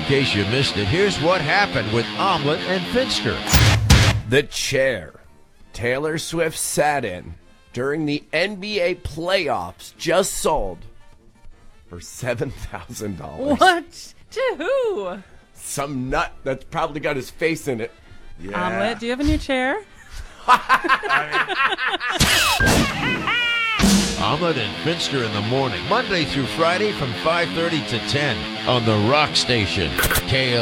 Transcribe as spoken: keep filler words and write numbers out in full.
case you missed it, here's what happened with Omelet and Finster. The chair Taylor Swift sat in during the N B A playoffs just sold for seven thousand dollars. What? To who? Some nut that's probably got his face in it. Yeah. Omelet, do you have a new chair? Omelet and Finster in the morning, Monday through Friday from five thirty to ten on the Rock Station, K L.